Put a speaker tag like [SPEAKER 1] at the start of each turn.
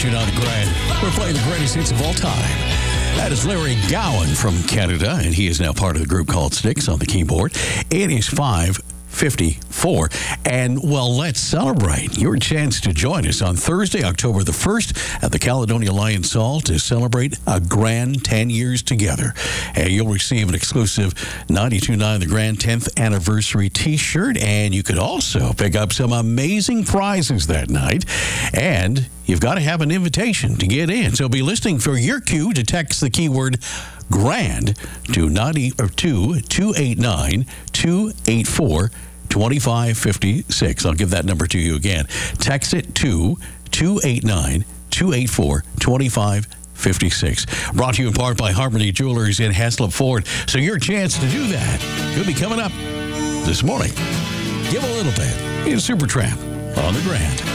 [SPEAKER 1] 92.9 The Grand. We're playing the greatest hits of all time. That is Larry Gowan from Canada, and he is now part of the group called Styx on the keyboard. It is 5:54, and well, let's celebrate. Your chance to join us on Thursday, October the 1st at the Caledonia Lions Hall to celebrate a grand 10 years together. And you'll receive an exclusive 92.9 The Grand 10th Anniversary T-shirt, and you could also pick up some amazing prizes that night. And you've got to have an invitation to get in. So be listening for your cue to text the keyword GRAND to 289-284-2556. I'll give that number to you again. Text it to 289-284-2556. Brought to you in part by Harmony Jewelers in Haslip Ford. So your chance to do that could be coming up this morning. Give a little bit in Supertramp on the Grand.